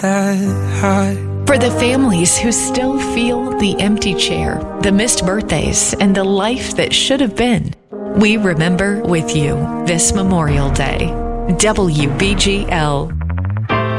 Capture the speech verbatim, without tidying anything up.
that high. For the families who still feel the empty chair, the missed birthdays, and the life that should have been, we remember with you this Memorial Day. W B G L